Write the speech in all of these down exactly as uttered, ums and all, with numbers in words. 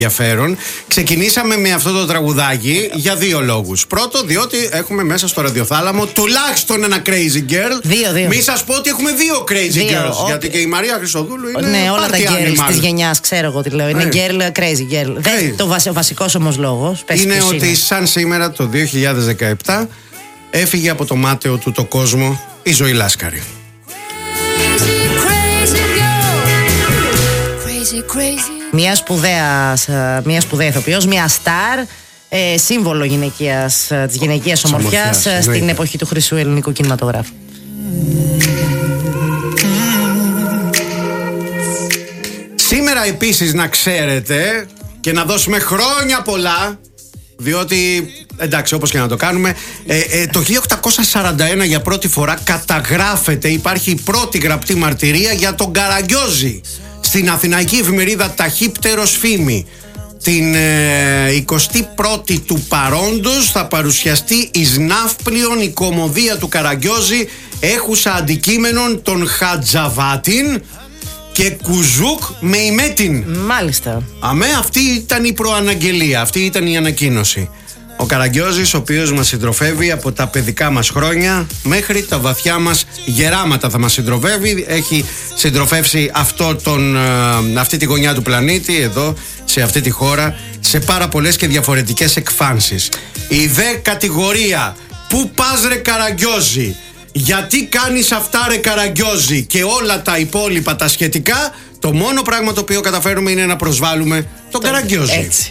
ενδιαφέρον. Ξεκινήσαμε με αυτό το τραγουδάκι για δύο λόγους. Πρώτο, διότι έχουμε μέσα στο ραδιοθάλαμο τουλάχιστον ένα crazy girl. Δύο, δύο. Μη σας πω ότι έχουμε δύο crazy δύο. girls. Ο... Γιατί και η Μαρία Χρυσοδούλου είναι. Ναι, όλα τα girls της γενιάς, ξέρω εγώ τι λέω. Είναι ναι. girl, crazy girl. Hey. Δεν, το βασι, ο βασικός όμως λόγος είναι ότι είναι. σαν σήμερα το δύο χιλιάδες δεκαεπτά έφυγε από το μάταιο του το κόσμο η Ζωή Λάσκαρη. Μια σπουδαία, μια σπουδαία ηθοποιός, μια στάρ, ε, σύμβολο γυναικείας, της γυναικείας ομορφιάς ε, στην εποχή του χρυσού ελληνικού κινηματογράφου. Σήμερα επίσης να ξέρετε και να δώσουμε χρόνια πολλά, διότι εντάξει, όπως και να το κάνουμε, ε, ε, το χίλια οκτακόσια σαράντα ένα για πρώτη φορά καταγράφεται, υπάρχει η πρώτη γραπτή μαρτυρία για τον Καραγκιόζη στην αθηναϊκή εφημερίδα Ταχύπτερος Φήμη. Την ε, εικοστή πρώτη του παρόντος θα παρουσιαστεί εις ναύπλιον η κωμωδία του Καραγκιόζη, έχουσα αντικείμενον τον Χατζαβάτιν και Κουζούκ με ημέτιν. Μάλιστα. Αμέ, αυτή ήταν η προαναγγελία, αυτή ήταν η ανακοίνωση. Ο Καραγκιόζης, ο οποίος μας συντροφεύει από τα παιδικά μας χρόνια μέχρι τα βαθιά μας γεράματα θα μας συντροφεύει. Έχει συντροφεύσει αυτό τον, αυτή τη γωνιά του πλανήτη, εδώ, σε αυτή τη χώρα, σε πάρα πολλές και διαφορετικές εκφάνσεις. Η δε κατηγορία «Πού πας ρε Καραγκιόζη», «Γιατί κάνεις αυτά ρε Καραγκιόζη» και όλα τα υπόλοιπα τα σχετικά, το μόνο πράγμα το οποίο καταφέρουμε είναι να προσβάλλουμε τον Καραγκιόζη. Έτσι.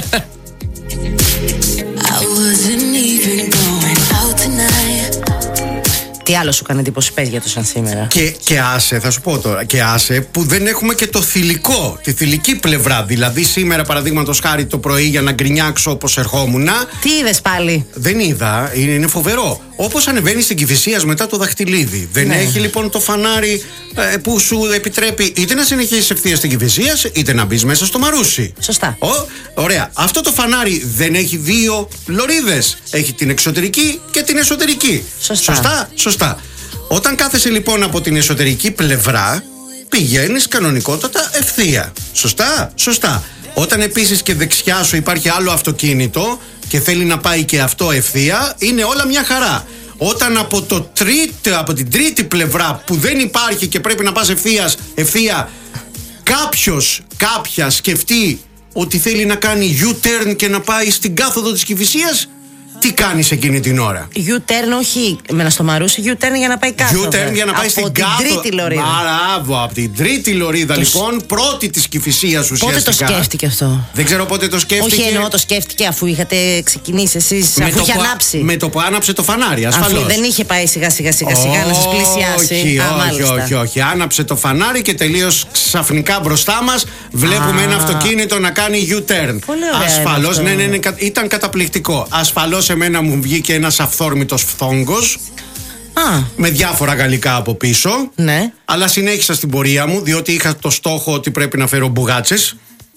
Τι άλλο σου κάνει εντύπωση, πες για το σαν σήμερα. Και, και άσε, θα σου πω τώρα, και άσε που δεν έχουμε και το θηλυκό, τη θηλυκή πλευρά. Δηλαδή σήμερα, παραδείγματος χάρη, το πρωί για να γκρινιάξω όπως ερχόμουνα. Τι είδες πάλι? Δεν είδα, είναι, είναι φοβερό. Όπως ανεβαίνει στην Κηφισίας μετά το δαχτυλίδι. Δεν ναι. έχει λοιπόν το φανάρι ε, που σου επιτρέπει είτε να συνεχίσεις ευθείας στην Κηφισίας, είτε να μπεις μέσα στο Μαρούσι. Σωστά. Ο, ωραία. Αυτό το φανάρι δεν έχει δύο λωρίδες. Έχει την εξωτερική και την εσωτερική. Σωστά. Σωστά. Σωστά. Όταν κάθεσαι λοιπόν από την εσωτερική πλευρά, πηγαίνεις κανονικότατα ευθεία. Σωστά. Σωστά. Όταν επίσης και δεξιά σου υπάρχει άλλο αυτοκίνητο και θέλει να πάει και αυτό ευθεία, είναι όλα μια χαρά. Όταν από, το τρίτο, από την τρίτη πλευρά που δεν υπάρχει και πρέπει να πας ευθείας, ευθεία, κάποιος, κάποια σκεφτεί ότι θέλει να κάνει U-turn και να πάει στην κάθοδο της Κηφισίας, τι κάνεις εκείνη την ώρα? U-turn, όχι μένα στο Μαρούσι, U-turn για να πάει κάτω. U-turn για να πάει στην κάτω. Από την τρίτη λωρίδα. Μπράβο, από την τρίτη λωρίδα το... λοιπόν, πρώτη της Κηφισίας ουσιαστικά. Πότε το σκέφτηκε αυτό? Δεν ξέρω πότε το σκέφτηκε. Όχι, εννοώ το σκέφτηκε αφού είχατε ξεκινήσει εσείς, με αφού είχε που, ανάψει. Με το που άναψε το φανάρι, ασφαλώς. Αφού δεν είχε πάει σιγά σιγά σιγά σιγά να σας πλησιάσει. Όχι, Α, όχι, όχι, όχι. Άναψε το φανάρι και τελείως ξαφνικά μπροστά μας βλέπουμε Α. ένα αυτοκίνητο να κάνει U-turn. Ασφαλώς, ναι, ναι, ναι, ήταν καταπληκτικό. Ασφαλώς εμένα μου βγήκε και ένας αυθόρμητος φθόγκος. Α. Με διάφορα γαλλικά από πίσω. Ναι. Αλλά συνέχισα στην πορεία μου, διότι είχα το στόχο ότι πρέπει να φέρω μπουγάτσες.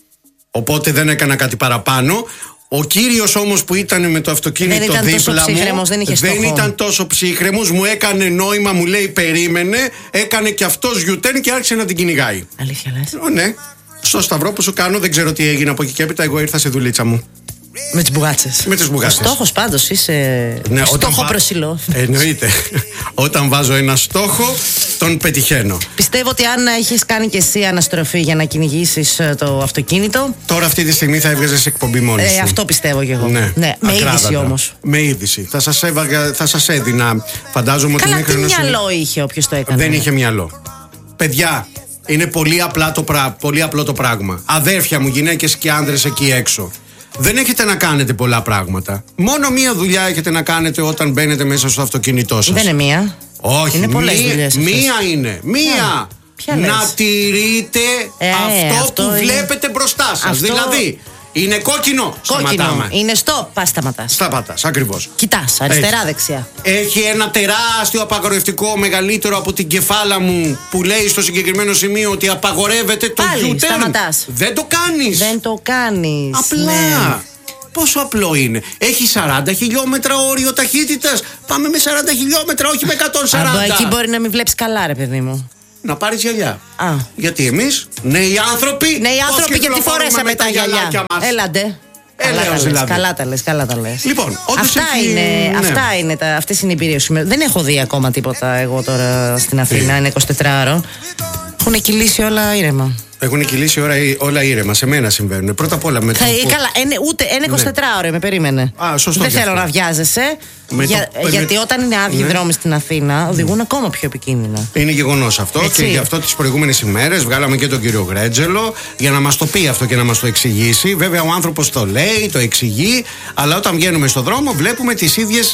Οπότε δεν έκανα κάτι παραπάνω. Ο κύριος όμως που ήταν με το αυτοκίνητο δεν δίπλα μου δεν, είχε δεν ήταν τόσο ψύχρεμος. Μου έκανε νόημα, μου λέει περίμενε. Έκανε και αυτός U-turn και άρχισε να την κυνηγάει. Αλήθεια λες? Ο, ναι. Στο σταυρό που σου κάνω, δεν ξέρω τι έγινε από εκεί και έπειτα. Εγώ ήρθα σε δουλίτσα μου. Με τις μπουγάτσες. Με τις μπουγάτσες. Ο στόχος πάντως είσαι. Ναι, στόχο προσιλό. Εννοείται. Όταν βάζω ένα στόχο, τον πετυχαίνω. Πιστεύω ότι αν έχεις κάνει και εσύ αναστροφή για να κυνηγήσεις το αυτοκίνητο. Τώρα αυτή τη στιγμή θα έβγαζες εκπομπή μόνη σου. Ε, αυτό πιστεύω και εγώ. Ναι. Ναι. Με είδηση όμως. Με είδηση. Θα σας, έβαγα, θα σας έδινα. Φαντάζομαι ότι. Καλά, τι μυαλό είχε όποιος το έκανε? Δεν είχε μυαλό. Παιδιά, είναι πολύ, απλά το πρά... πολύ απλό το πράγμα. Αδέρφια μου, γυναίκες και άνδρες εκεί έξω. Δεν έχετε να κάνετε πολλά πράγματα. Μόνο μία δουλειά έχετε να κάνετε όταν μπαίνετε μέσα στο αυτοκίνητό σας. Δεν είναι μία. Όχι, είναι πολλές μία, δουλειές. Μία είναι. Μία. Ποια να λες? τηρείτε ε, αυτό, αυτό που είναι... βλέπετε μπροστά σας. Αυτό... Δηλαδή, είναι κόκκινο. Κόκκινο. Σταματάμε. Είναι στο. Πας, σταματάς. Σταματάς, ακριβώς. Κοιτάς, αριστερά, δεξιά. Έχει ένα τεράστιο απαγορευτικό, μεγαλύτερο από την κεφάλα μου, που λέει στο συγκεκριμένο σημείο ότι απαγορεύεται το Πάλι, U-turn. σταματάς. Δεν το κάνεις. Δεν το κάνεις. Απλά. Ναι. Πόσο απλό είναι. Έχει σαράντα χιλιόμετρα όριο ταχύτητας. Πάμε με σαράντα χιλιόμετρα, όχι με εκατόν σαράντα. Από εκεί μπορεί να μην βλέπεις καλά, ρε παιδί μου. να πάρεις γυαλιά. Α. Γιατί εμείς, νέοι άνθρωποι, νέοι άνθρωποι, γιατί φορέσαμε τα γυαλιά μας. Έλαντε. Καλά τα, δηλαδή. καλά τα λες, καλά τα λες. Λοιπόν, αυτά έχει... είναι, ναι. αυτά είναι τα, αυτές είναι οι εμπειρίες σου. Δεν έχω δει ακόμα τίποτα εγώ τώρα στην Αθήνα, είναι εικοσιτετράωρο. Έχουν κυλήσει όλα ήρεμα. Έχουν κυλήσει όλα, όλα ήρεμα. Σε μένα συμβαίνουν. Πρώτα απ' όλα με το. Θα, που... Καλά, είναι, ούτε ένα εικοσιτετράωρο ναι. με περίμενε. Α, σωστό. Δεν θέλω να βιάζεσαι. Για, το... Γιατί με... όταν είναι άδειοι ναι. δρόμοι στην Αθήνα, οδηγούν mm. ακόμα πιο επικίνδυνα. Είναι γεγονός αυτό. Έτσι. Και γι' αυτό τις προηγούμενες ημέρες βγάλαμε και τον κύριο Γκρέτζελο για να μας το πει αυτό και να μας το εξηγήσει. Βέβαια, ο άνθρωπος το λέει, το εξηγεί, αλλά όταν βγαίνουμε στον δρόμο βλέπουμε τις ίδιες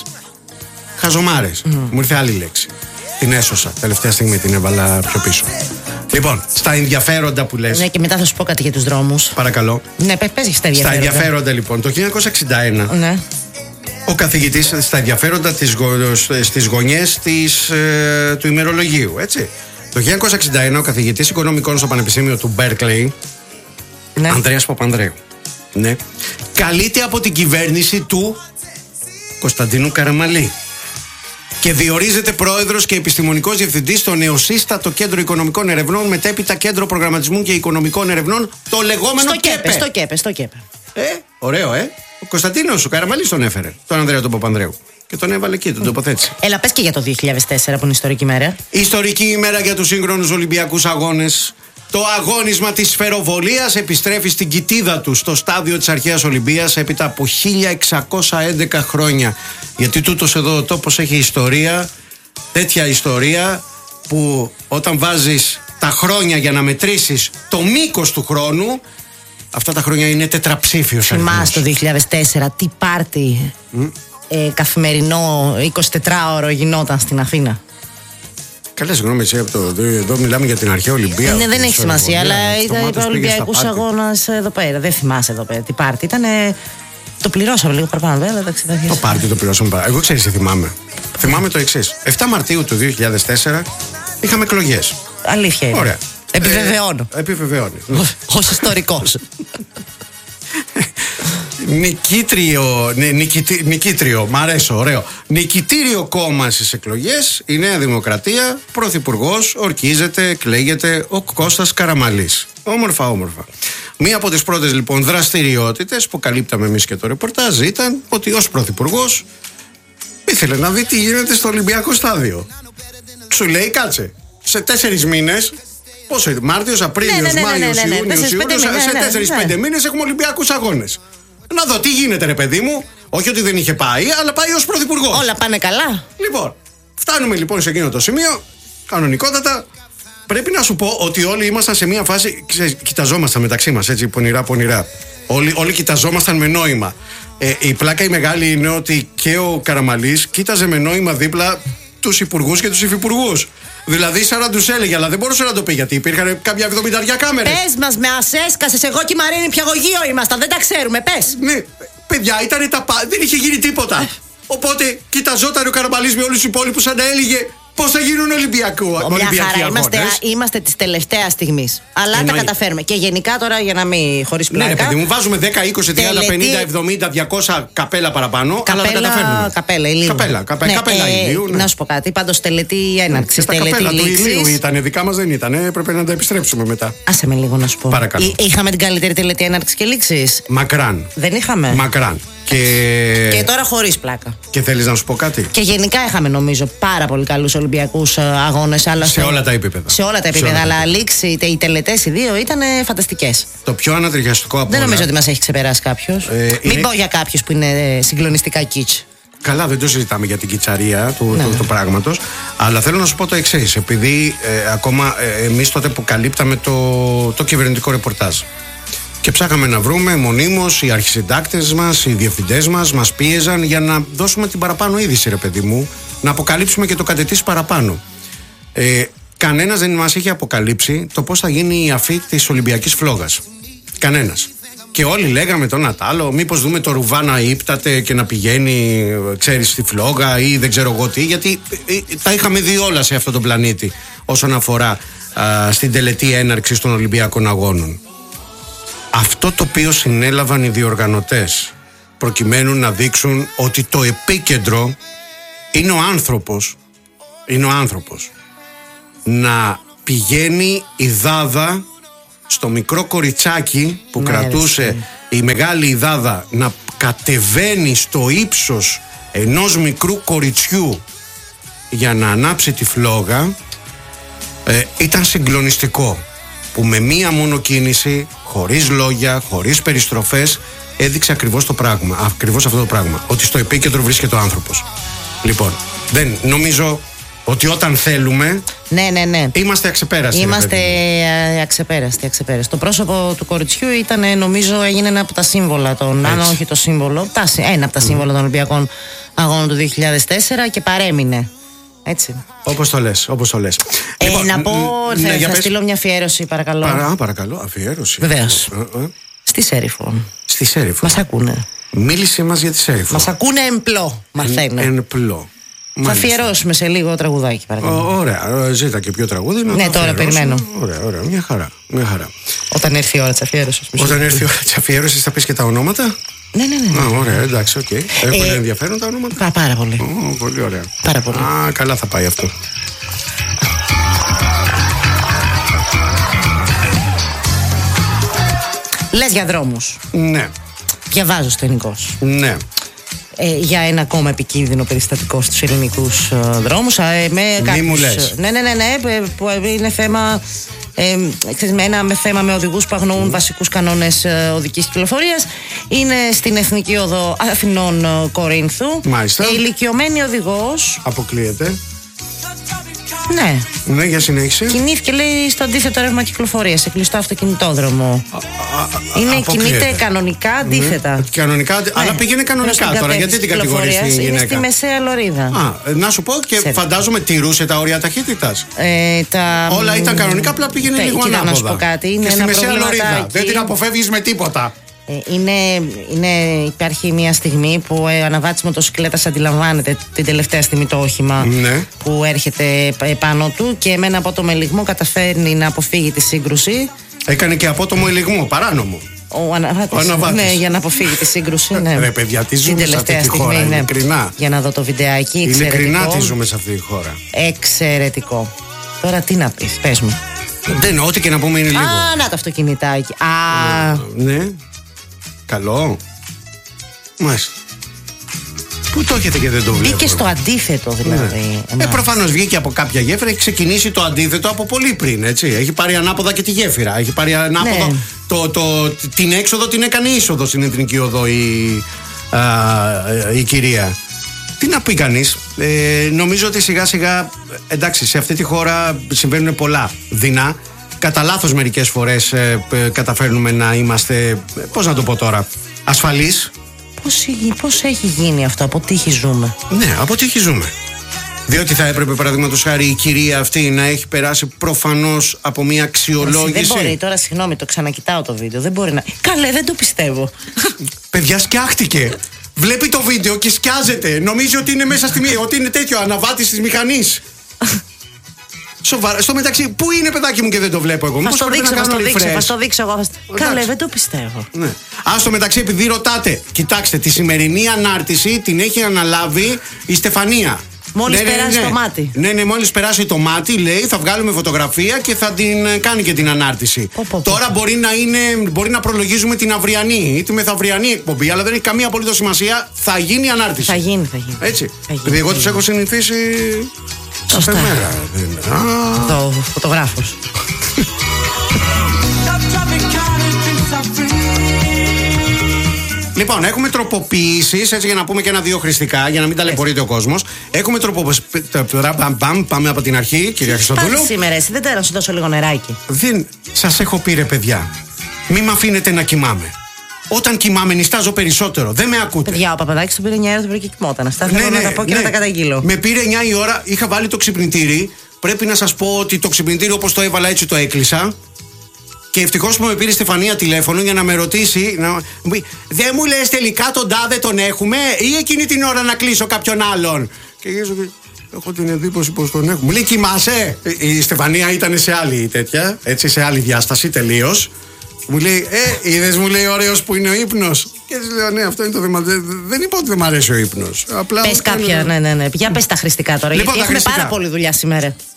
χαζομάρες. Mm. Μου ήρθε άλλη λέξη. Την έσωσα. Τελευταία στιγμή την έβαλα πιο πίσω. Λοιπόν, στα ενδιαφέροντα που λες. Ναι, και μετά θα σου πω κάτι για τους δρόμους. Παρακαλώ. Ναι, πες, πες στα ενδιαφέροντα. Στα ενδιαφέροντα, λοιπόν, το χίλια εννιακόσια εξήντα ένα. Ναι. Ο καθηγητής στα ενδιαφέροντα στις γωνιές της, ε, του ημερολογίου, έτσι. Το χίλια εννιακόσια εξήντα ένα ο καθηγητής οικονομικών στο Πανεπιστήμιο του Μπέρκλεϊ, ναι. Ανδρέας Παπανδρέου, ναι, καλείται από την κυβέρνηση του Κωνσταντίνου Καραμαλή και διορίζεται πρόεδρος και επιστημονικός διευθυντής στο νεοσύστατο Κέντρο Οικονομικών Ερευνών, μετέπειτα Κέντρο Προγραμματισμού και Οικονομικών Ερευνών, το λεγόμενο στο ΚΕΠΕ. Στο ΚΕΠΕ, στο ΚΕΠΕ. Ε, ωραίο, ε. Ο Κωνσταντίνος ο Καραμαλής τον έφερε, τον Ανδρέα τον Παπανδρέου. Και τον έβαλε εκεί, τον τοποθέτησε. Έλα, πες και για το δύο χιλιάδες τέσσερα που είναι ιστορική ημέρα. Ιστορική ημέρα για τους σύγχρονους Ολυμπιακούς Αγώνες. Το αγώνισμα της σφαιροβολίας επιστρέφει στην κοιτίδα του στο στάδιο της αρχαίας Ολυμπίας έπειτα από χίλια εξακόσια έντεκα χρόνια. Γιατί τούτος εδώ ο τόπος έχει ιστορία, τέτοια ιστορία που όταν βάζεις τα χρόνια για να μετρήσεις το μήκος του χρόνου, αυτά τα χρόνια είναι τετραψήφιος αριθμός. Θυμάσαι το δύο χιλιάδες τέσσερα τι πάρτι mm. ε, καθημερινό εικοσιτετράωρο γινόταν στην Αθήνα. Καλέ, συγγνώμη, εσύ από το. Εδώ μιλάμε για την αρχαία Ολυμπία. Ναι, δεν έχει σημασία, αλλά ήταν Ολυμπιακούς Αγώνες εδώ πέρα. Δεν θυμάσαι εδώ πέρα τι πάρτι. Ήταν. Το πληρώσαμε λίγο παραπάνω, βέβαια. Το πάρτι το πληρώσαμε παραπάνω. Εγώ ξέρεις τι θυμάμαι. Θυμάμαι το εξής. εφτά Μαρτίου του δύο χιλιάδες τέσσερα είχαμε εκλογές. Αλήθεια είναι. Ωραία. Επιβεβαιώνω. Ε, επιβεβαιώνει. Ως ιστορικός. Νικήτριο, νι, νικητή, νικήτριο, μ' αρέσω, ωραίο. Νικητήριο κόμμα στις εκλογές, η Νέα Δημοκρατία, πρωθυπουργός, ορκίζεται, εκλέγεται ο Κώστας Καραμαλής. Όμορφα, όμορφα. Μία από τις πρώτες λοιπόν δραστηριότητες που καλύπταμε εμείς και το ρεπορτάζ ήταν ότι ως πρωθυπουργός ήθελε να δει τι γίνεται στο Ολυμπιακό στάδιο. Σου λέει, κάτσε, σε τέσσερις μήνες. Πόσο είναι, Μάρτιος, Απρίλιος, ναι, ναι, ναι, Μάιος, ναι, ναι, ναι, Ιούνιος, Ιούλιος, ναι, ναι, σε ναι, τέσσερις πέντε ναι. μήνες έχουμε Ολυμπιακούς Αγώνες. Να δω τι γίνεται, ρε παιδί μου. Όχι ότι δεν είχε πάει, αλλά πάει ως πρωθυπουργός. Όλα πάνε καλά. Λοιπόν, φτάνουμε λοιπόν σε εκείνο το σημείο. Κανονικότατα, πρέπει να σου πω ότι όλοι ήμασταν σε μια φάση. Ξέρεις, κοιταζόμασταν μεταξύ μας, έτσι, πονηρά-πονηρά. Όλοι, όλοι κοιταζόμασταν με νόημα. Ε, η πλάκα η μεγάλη είναι ότι και ο Καραμαλής κοίταζε με νόημα δίπλα τους υπουργούς και τους υφυπουργούς. Δηλαδή, σαν να τους έλεγε, αλλά δεν μπορούσε να το πει γιατί υπήρχαν κάποια εβδομηνταριά κάμερες. Πες μας, με ασέσκασες. Εγώ και η Μαρίνη πιαγωγείο ήμασταν. Δεν τα ξέρουμε, πες. Ναι, παιδιά, ήταν τα πα... δεν είχε γίνει τίποτα. Οπότε, κοιταζόταν ο Καραμαλής με όλους τους υπόλοιπους σαν να έλεγε πώς θα γίνουν Ολυμπιακού Ολυμπιακοί Αγώνες. Είμαστε, είμαστε της τελευταίας στιγμής. Αλλά εννοεί. Τα καταφέρουμε. Και γενικά τώρα για να μην χωρίς πλάκα. Ναι, παιδί μου, βάζουμε δέκα, είκοσι, τριάντα, πενήντα, εβδομήντα, διακόσια καπέλα παραπάνω. Καπέλα, αλλά τα καταφέρνουμε. Καπέλα ηλίου. Καπέλα, καπέ, ναι, καπέλα ε, ηλίου. Ναι. Να σου πω κάτι. Πάντως τελετή έναρξη. Τα καπέλα του ηλίου ήταν. Δικά μας δεν ήταν. Έπρεπε να τα επιστρέψουμε μετά. Άσε με λίγο να σου πω. Παρακαλώ. Είχαμε την καλύτερη τελετή έναρξη και λήξη. Μακράν. Δεν είχαμε. Μακράν. Και... και τώρα χωρίς πλάκα. Και θέλεις να σου πω κάτι. Και γενικά είχαμε νομίζω πάρα πολύ καλούς Ολυμπιακούς αγώνες. Αλλά σε στο... όλα τα επίπεδα. Σε όλα τα επίπεδα. Όλα αλλά λήξη, οι τελετές οι δύο ήταν φανταστικές. Το πιο ανατριχιαστικό από δεν όλα. νομίζω ότι μας έχει ξεπεράσει κάποιος. Ε, Μην είναι... πω για κάποιους που είναι συγκλονιστικά κιτς. Καλά, δεν το συζητάμε για την κιτσαρία του, ναι. του, του πράγματος. Αλλά θέλω να σου πω το εξής. Επειδή ε, ακόμα ε, εμείς τότε που καλύπταμε το, το κυβερνητικό ρεπορτάζ. Και ψάχαμε να βρούμε μονίμως οι αρχισυντάκτες μας, οι διευθυντές μας, μας πίεζαν για να δώσουμε την παραπάνω είδηση, ρε παιδί μου, να αποκαλύψουμε και το κατετής παραπάνω. Ε, κανένας δεν μας είχε αποκαλύψει το πώς θα γίνει η αφή της Ολυμπιακής Φλόγας. Κανένας. Και όλοι λέγαμε το ένα τ' άλλο, μήπως δούμε το ρουβά να ύπταται και να πηγαίνει, ξέρεις, στη φλόγα ή δεν ξέρω εγώ τι, γιατί ε, τα είχαμε δει όλα σε αυτόν τον πλανήτη όσον αφορά α, στην τελετή έναρξης των Ολυμπιακών Αγώνων. Αυτό το οποίο συνέλαβαν οι διοργανωτές προκειμένου να δείξουν ότι το επίκεντρο είναι ο άνθρωπος, είναι ο άνθρωπος να πηγαίνει η Δάδα στο μικρό κοριτσάκι που ναι, κρατούσε ρε, η μεγάλη η Δάδα να κατεβαίνει στο ύψος ενός μικρού κοριτσιού για να ανάψει τη φλόγα. ε, Ήταν συγκλονιστικό που με μία μόνο κίνηση, χωρίς λόγια, χωρίς περιστροφές, έδειξε ακριβώς το πράγμα, ακριβώς αυτό το πράγμα, ότι στο επίκεντρο βρίσκεται ο άνθρωπος. Λοιπόν, δεν νομίζω ότι όταν θέλουμε. Ναι, ναι, ναι. Είμαστε αξεπέραστοι. Είμαστε αξεπέραστοι, αξεπέραστοι. Το πρόσωπο του κοριτσιού ήταν, νομίζω, έγινε ένα από τα σύμβολα των. Αν όχι το σύμβολο, ένα από τα σύμβολα των Ολυμπιακών Αγώνων του δύο χιλιάδες τέσσερα και παρέμεινε. Έτσι. Όπως το λες, όπως το λες. Ε, λοιπόν, να πω, θα, ναι, θα στείλω μια αφιέρωση, παρακαλώ. Παρά, παρακαλώ, αφιέρωση. Βεβαίως. Ε, ε. Στη Σέριφο. Στη Σέριφο. Μας ακούνε. Μίλησε μας για τη Σέριφο. Μας ακούνε εμπλό, μαθαίνω. Εν, εμπλό. Θα αφιερώσουμε σε λίγο τραγουδάκι, παρακαλώ. Ω, ωραία, ζήτα και πιο τραγούδι. Να ναι, τώρα περιμένω. Ωραία, ωραία, μια χαρά, μια χαρά. Όταν έρθει η ώρα της αφιέρωσης. Όταν έρθει η ώρα της αφιέρωσης θα πεις και τα ονόματα. Ναι, ναι, ναι. Α, ωραία, εντάξει, οκ. Okay. Έχουν ε, ενδιαφέρον τα ονόματα. Πά, πάρα πολύ. Oh, πολύ ωραία. Πάρα πολύ. Α, καλά θα πάει αυτό. Λες για δρόμους. Ναι. Διαβάζω στο ελληνικός. Ναι. Ε, για ένα ακόμα επικίνδυνο περιστατικό στους ελληνικούς ε, δρόμους. Ε, με Μη κάποιους, μου λες. Ναι, ναι, ναι, ναι, που είναι θέμα. Ε, με ένα με θέμα με οδηγούς που αγνοούν mm. βασικούς κανόνες ε, οδικής κυκλοφορίας. Είναι στην Εθνική Οδό Αθηνών ε, Κορίνθου. Μάλιστα. Ε, ηλικιωμένη οδηγός. Αποκλείεται. Ναι. Ναι, για συνέχισε. Κινήθηκε, λέει, στο αντίθετο ρεύμα κυκλοφορίας, σε κλειστό αυτοκινητόδρομο. Α, α, α, είναι, κινείται κανονικά αντίθετα. Ναι, κανονικά, ναι. Αλλά πήγαινε κανονικά τώρα. Γιατί την κατηγορείς την γυναίκα? Είναι στη μεσαία λωρίδα. Α, να σου πω και σε... φαντάζομαι τηρούσε τα όρια ταχύτητας. Ε, τα... Όλα ήταν κανονικά, απλά πήγαινε λίγο ανάποδα. Να σου πω κάτι. Είναι και στη ένα μεσαία λωρίδα. Εκεί... Δεν την αποφεύγεις με τίποτα. Είναι, είναι, υπάρχει μια στιγμή που ο αναβάτης μοτοσυκλέτας αντιλαμβάνεται την τελευταία στιγμή το όχημα ναι. που έρχεται πάνω του και με ένα απότομο ελιγμό καταφέρνει να αποφύγει τη σύγκρουση. Έκανε και απότομο ελιγμό, παράνομο. Ο αναβάτης, ο αναβάτης. Ναι, για να αποφύγει τη σύγκρουση. Ναι. Ρε παιδιά, τι ζούμε σε αυτή τη στιγμή, χώρα, ναι. ειλικρινά. Για να δω το βιντεάκι, ειλικρινά τι ζούμε σε αυτή τη χώρα. Εξαιρετικό. Τώρα τι να πεις, πες μου. Δεν, ό,τι και να πούμε είναι λίγο. Α, να το αυτοκινητάκι. Α, ναι. Καλό. Μάλιστα. Πού το έχετε και δεν το βλέπω? Μπήκε στο αντίθετο δηλαδή. Ναι. Ε, προφανώς βγήκε από κάποια γέφυρα. Έχει ξεκινήσει το αντίθετο από πολύ πριν, έτσι. Έχει πάρει ανάποδα και τη γέφυρα. Έχει πάρει ανάποδα. Ναι. Το, το, την έξοδο την έκανε είσοδο στην Εθνική Οδό η, α, η κυρία. Τι να πει κανείς. Ε, νομίζω ότι σιγά σιγά, εντάξει, σε αυτή τη χώρα συμβαίνουν πολλά δεινά. Κατά λάθος μερικές φορές ε, ε, καταφέρνουμε να είμαστε, πώς να το πω τώρα, ασφαλείς. Πώς, πώς έχει γίνει αυτό, από τύχη ζούμε? Ναι, από τύχη ζούμε. Διότι θα έπρεπε, παραδείγματος χάρη, η κυρία αυτή να έχει περάσει προφανώς από μια αξιολόγηση. Δεν μπορεί, τώρα συγγνώμη, το ξανακοιτάω το βίντεο. Δεν μπορεί να. Καλέ, δεν το πιστεύω. Παιδιά, σκιάχτηκε. Βλέπει το βίντεο και σκιάζεται. Νομίζει ότι είναι μέσα στη μία, ότι είναι τέτοιο αναβάτης της μηχανής. Σοβαρά. Στο μεταξύ, πού είναι, παιδάκι μου, και δεν το βλέπω εγώ? Θα το δείξω, θα το δείξω, θα το δείξω εγώ. Καλέ, δεν το πιστεύω. Ναι. Α, στο μεταξύ, επειδή ρωτάτε, κοιτάξτε, τη σημερινή ανάρτηση την έχει αναλάβει η Στεφανία. Μόλις ναι, περάσει ναι, ναι. το μάτι. Ναι, ναι, μόλις περάσει το μάτι, λέει, θα βγάλουμε φωτογραφία και θα την κάνει και την ανάρτηση. Πω, πω, πω. Τώρα μπορεί να, είναι, μπορεί να προλογίζουμε την αυριανή ή τη μεθαυριανή εκπομπή, αλλά δεν έχει καμία απολύτως σημασία. Θα γίνει η ανάρτηση. Θα γίνει, θα γίνει. Έτσι. Θα γίνει, επειδή εγώ τους έχω συνηθίσει. Σωστά. Το φωτογράφος. Λοιπόν, έχουμε τροποποιήσεις, έτσι, για να πούμε και ένα-δύο χρηστικά, για να μην ταλαιπωρείται ο κόσμος. Έχουμε τροποποιήσεις. Πάμε από την αρχή, κυρία Χριστοδούλου. Πάμε σήμερα, εσύ δεν τώρα να σου δώσω λίγο νεράκι. Δεν σας έχω πει, ρε παιδιά, μη με αφήνετε να κοιμάμαι. Όταν κοιμάμαι, νιστάζω περισσότερο. Δεν με ακούτε. Παιδιά, ο Παπαδάκης τον πήρε εννιά ώρα, τον πήρε και κοιμόταν. Αυτά θέλω ναι, να τα πω και ναι. να τα καταγγείλω. Με πήρε εννιά η ώρα, είχα βάλει το ξυπνητήρι. Πρέπει να σας πω ότι το ξυπνητήρι, όπως το έβαλα, έτσι το έκλεισα. Και ευτυχώς που με πήρε η Στεφανία τηλέφωνο για να με ρωτήσει. Να... Δεν μου λες τελικά τον τάδε τον έχουμε, ή εκείνη την ώρα να κλείσω κάποιον άλλον? Και γύρω ότι έχω την εντύπωση πως τον έχουμε. Μου λέει, κοιμάσαι? Η Στεφανία ήταν σε άλλη τέτοια, έτσι, σε άλλη διάσταση τελείως. Μου λέει, Ε, είδες, μου λέει, ωραίος που είναι ο ύπνος. Και της λέω, ναι, αυτό είναι το θέμα. Δεν είπα ότι δεν μ' αρέσει ο ύπνος. Πες κάποια, ναι, ναι, ναι. Για πες τα χρηστικά τώρα, λοιπόν, γιατί έχουμε πάρα πολλή δουλειά σήμερα.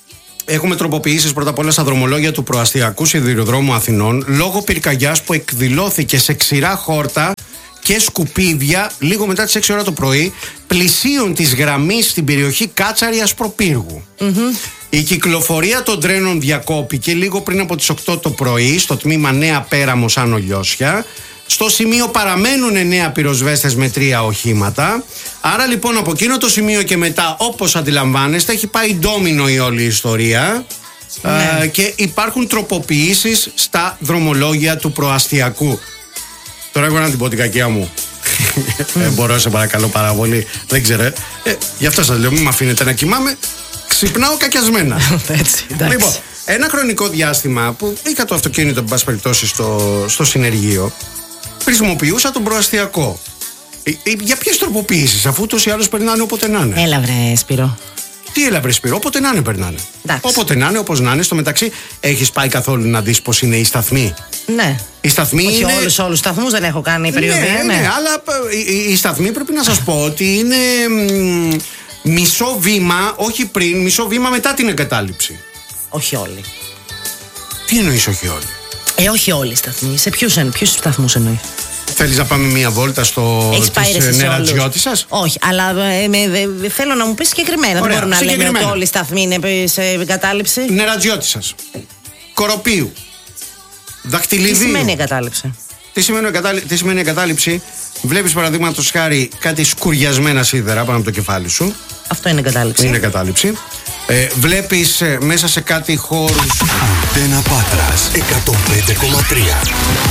έχουμε τροποποιήσεις πρώτα απ' όλα στα δρομολόγια του προαστιακού σιδηροδρόμου Αθηνών λόγω πυρκαγιάς που εκδηλώθηκε σε ξηρά χόρτα και σκουπίδια λίγο μετά τις έξι ώρα το πρωί, πλησίων της γραμμής στην περιοχή Κάτσαρη Ασπροπύργου. Mm-hmm. Η κυκλοφορία των τρένων διακόπηκε λίγο πριν από τις οκτώ το πρωί στο τμήμα Νέα Πέραμος Άνω Λιώσια. Στο σημείο παραμένουν εννέα πυροσβέστες με τρία οχήματα. Άρα λοιπόν από εκείνο το σημείο και μετά, όπως αντιλαμβάνεστε, έχει πάει ντόμινο η όλη ιστορία. Ναι. ε, και υπάρχουν τροποποιήσεις στα δρομολόγια του προαστιακού. Τώρα εγώ να την πω την κακία μου. ε, μπορώ, σε παρακαλώ πάρα πολύ. Δεν ξέρω. Ε, γι' αυτό σας λέω, μην με αφήνετε να κοιμάμαι. Ξυπνάω κακιασμένα. Έτσι, εντάξει. Λοιπόν, ένα χρονικό διάστημα που είχα το αυτοκίνητο, εν πάση περιπτώσει, στο, στο συνεργείο, χρησιμοποιούσα τον προαστιακό. Ε, ε, για ποιες τροποποιήσεις, αφού ούτως ή άλλως περνάνε όποτε να είναι. Έλα βρε Σπύρο. Τι έλα βρε Σπύρο, όποτε να είναι περνάνε. Εντάξει. Όποτε να είναι, όπως να είναι. Στο μεταξύ, έχεις πάει καθόλου να δεις πώς είναι οι σταθμοί? Ναι. Οι σταθμοί όχι είναι... όλους, όλους σταθμούς δεν έχω κάνει περιοδία. Ναι, ναι, ναι, αλλά οι, οι σταθμοί πρέπει να σας πω ότι είναι μ, μισό βήμα, όχι πριν, μισό βήμα μετά την εγκατάλειψη. Όχι όλοι. Τι εννοείς όχι όλοι? Ε, όχι όλοι οι σταθμοί. Σε ποιους, ποιους σταθμούς εννοείς? Θέλεις να πάμε μία βόλτα στο Νερατζιώτισσας? Όχι, αλλά ε, με, ε, θέλω να μου πεις συγκεκριμένα. Ωραία, δεν μπορούμε να λέμε ότι όλοι οι σταθμοί είναι σε εγκατάλειψη. Νερατζιώτισσας, Κοροπίου, Δακτυλιδίου. Τι σημαίνει εγκατάλειψη? Τι σημαίνει, εγκατάλει... Τι σημαίνει εγκατάλειψη? Βλέπεις παραδείγματος χάρη κάτι σκουριασμένα σίδερα πάνω από το κεφάλι σου. Αυτό είναι εγκατάλειψη. Είναι εγκατάλειψη. Ε, βλέπεις ε, μέσα σε κάτι χώρους. Αντένα Πάτρας εκατόν πέντε κόμμα τρία.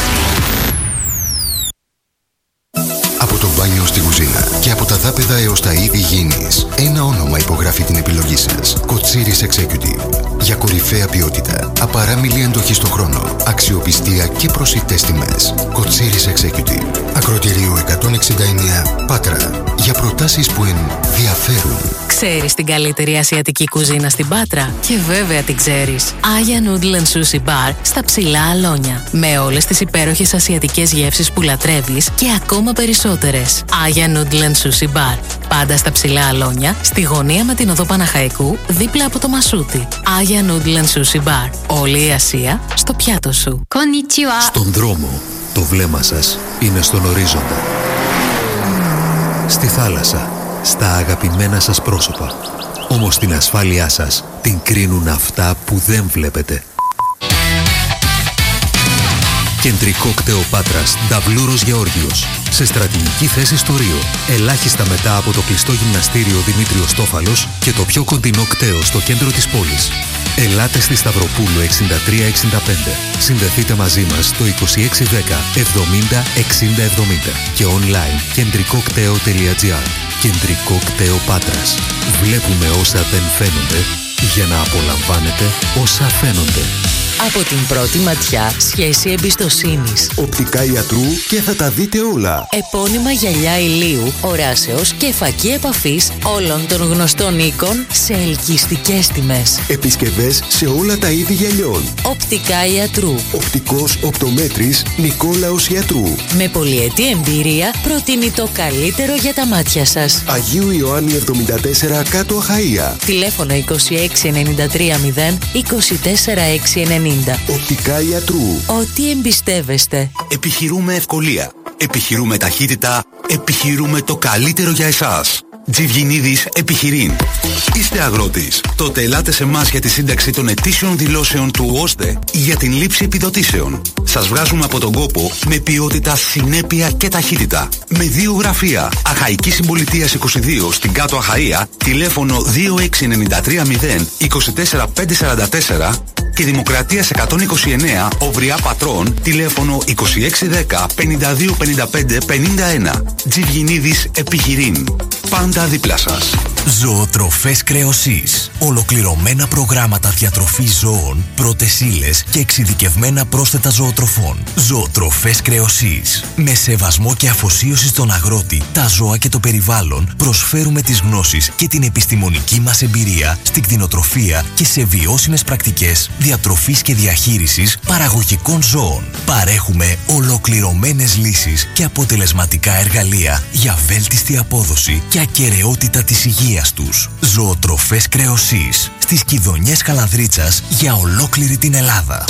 Από το μπάνιο στη κουζίνα και από τα δάπεδα έως τα είδη γήινης, ένα όνομα υπογράφει την επιλογή σας. Κοτσίρις Executive. Για κορυφαία ποιότητα, απαράμιλη αντοχή στον χρόνο, αξιοπιστία και προσιτές τιμές. Κοτσίρις Executive. Ακροτηρίου εκατόν εξήντα εννέα Πάτρα. Για προτάσεις που ενδιαφέρουν. Ξέρεις την καλύτερη ασιατική κουζίνα στην Πάτρα? Και βέβαια την ξέρεις. Aya Noodle and Sushi Bar στα Ψηλά Αλόνια. Με όλες τις υπέροχες ασιατικές γεύσεις που λατρεύεις και ακόμα περισσότερες. Aya Noodle and Sushi Bar. Πάντα στα Ψηλά Αλόνια, στη γωνία με την οδό Παναχαϊκού, δίπλα από το Μασούτι. Aya Noodle and Sushi Bar. Όλη η Ασία στο πιάτο σου. Konnichiwa. Στον δρόμο, το βλέμμα σας είναι στον ορίζοντα. Στη θάλασσα, στα αγαπημένα σας πρόσωπα. Όμως την ασφάλειά σας την κρίνουν αυτά που δεν βλέπετε. Κεντρικό κτέο Πάτρας, Νταβλούρος Γεώργιος. Σε στρατηγική θέση στο Ρίο. Ελάχιστα μετά από το κλειστό γυμναστήριο Δημήτριος Τόφαλος και το πιο κοντινό κτέο στο κέντρο της πόλης. Ελάτε στη Σταυροπούλου εξήντα τρία εξήντα πέντε. Συνδεθείτε μαζί μας στο είκοσι έξι δέκα εβδομήντα εξήντα εβδομήντα και online κεντρικοκτέο τελεία τζι άρ. Κεντρικό κτέο Πάτρας. Βλέπουμε όσα δεν φαίνονται για να απολαμβάνετε όσα φαίνονται. Από την πρώτη ματιά, σχέση εμπιστοσύνης. Οπτικά ιατρού και θα τα δείτε όλα. Επώνυμα γυαλιά ηλίου, οράσεως και φακή επαφής όλων των γνωστών οίκων σε ελκυστικές τιμές. Επισκευές σε όλα τα είδη γυαλιών. Οπτικά ιατρού. Οπτικός οπτομέτρης Νικόλαος Ιατρού. Με πολυετή εμπειρία προτείνει το καλύτερο για τα μάτια σας. Αγίου Ιωάννη εβδομήντα τέσσερα κάτω Αχαΐα. Τηλέφωνο είκοσι έξι ενενήντα τρία μηδέν είκοσι τέσσερα έξι ενενήντα. Οπτικά Ιατρού. Ό,τι εμπιστεύεστε. Επιχειρούμε ευκολία. Επιχειρούμε ταχύτητα. Επιχειρούμε το καλύτερο για εσάς. Τζιβγινίδης Επιχειρήν. Είστε αγρότης? Τότε ελάτε σε εμάς για τη σύνταξη των ετήσιων δηλώσεων του ΟΣΔΕ για την λήψη επιδοτήσεων. Σας βγάζουμε από τον κόπο με ποιότητα, συνέπεια και ταχύτητα. Με δύο γραφεία. Αχαϊκής Συμπολιτείας είκοσι δύο στην Κάτω Αχαΐα, τηλέφωνο δύο έξι εννιά τρία μηδέν είκοσι τέσσερα πεντακόσια σαράντα τέσσερα και Δημοκρατίας εκατόν είκοσι εννέα Ουριά Πατρών, τηλέφωνο είκοσι έξι δέκα πενήντα δύο πενήντα πέντε πενήντα ένα. Τζιβγινίδης Επιχειρήν. Πάντα δίπλα σας. Ζωοτροφές Κρεοσής. Ολοκληρωμένα προγράμματα διατροφής ζώων, πρώτες ύλες και εξειδικευμένα πρόσθετα ζωοτροφών. Ζωοτροφές Κρεοσής. Με σεβασμό και αφοσίωση στον αγρότη, τα ζώα και το περιβάλλον, προσφέρουμε τις γνώσεις και την επιστημονική μας εμπειρία στην κτηνοτροφία και σε βιώσιμες πρακτικές διατροφής και διαχείρισης παραγωγικών ζώων. Παρέχουμε ολοκληρωμένες λύσεις και αποτελεσματικά εργαλεία για βέλτιστη απόδοση και ακεραιότητα της υγείας καλλιέργειας τους. Ζωοτροφές Κρεοσής. Στις Κιδωνιές Καλανδρίτσας για ολόκληρη την Ελλάδα.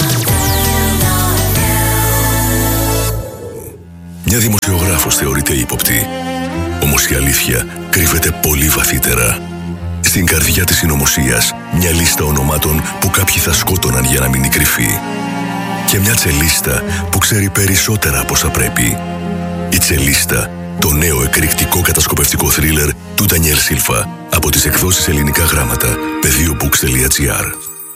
Μια δημοσιογράφος θεωρείται ύποπτη. Όμως η αλήθεια κρύβεται πολύ βαθύτερα. Στην καρδιά της συνωμοσίας, μια λίστα ονομάτων που κάποιοι θα σκότωναν για να μείνει κρυφή. Και μια τσελίστα που ξέρει περισσότερα από όσα πρέπει. Η Τσελίστα, το νέο εκρηκτικό κατασκοπευτικό θρίλερ του Ντανιέλ Σίλφα από τις εκδόσεις Ελληνικά Γράμματα, πεδίο μπουκς τελεία τζι άρ.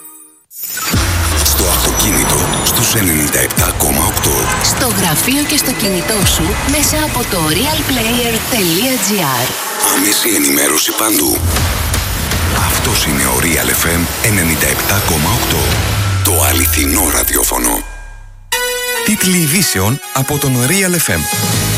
Στο αυτοκίνητο στους ενενήντα επτά κόμμα οκτώ. Στο γραφείο και στο κινητό σου μέσα από το real player τελεία τζι άρ. Άμεση ενημέρωση παντού. Αυτός είναι ο Real εφ εμ ενενήντα επτά κόμμα οκτώ. Το αληθινό ραδιόφωνο. Τίτλοι ειδήσεων από τον Real εφ εμ.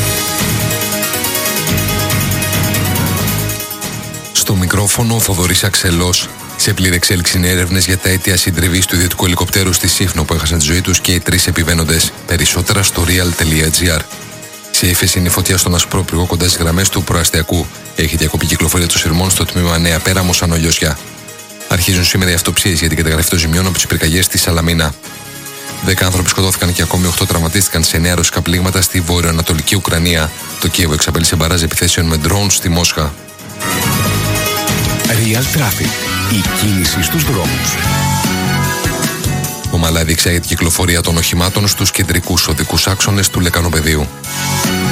Στο μικρόφωνο ο Θοδωρής Αξελός. Σε πλήρη εξέλιξη είναι έρευνες για τα αίτια συντριβής του ιδιωτικού ελικοπτέρου στη Σύφνο που έχασαν τη ζωή τους και οι τρεις επιβαίνοντες. Περισσότερα στο real τελεία τζι άρ. Σε ύφεση είναι η φωτιά στον Ασπρόπυργο κοντά στις γραμμές του προαστιακού. Έχει διακοπή κυκλοφορία των σειρμών στο τμήμα Νέα Πέραμο Ανολιώσια. Αρχίζουν σήμερα οι αυτοψίες για την καταγραφή των ζημιών από τις πυρκαγιές στη Σαλαμίνα. Δέκα άνθρωποι σκοτώθηκαν και ακόμη οκτώ τραυματίστηκαν σε νέα ρωσικά πλήγματα στη βορειοανατολική Ουκρανία. Το Κίεβο εξαπέλυσε μπαράζ επιθέσεων με ντρόουν στη Μόσχα. Real Traffic. Η κίνηση στους δρόμους. Ομαλά διεξάγεται η κυκλοφορία των οχημάτων στους κεντρικούς οδικούς άξονες του Λεκανοπεδίου.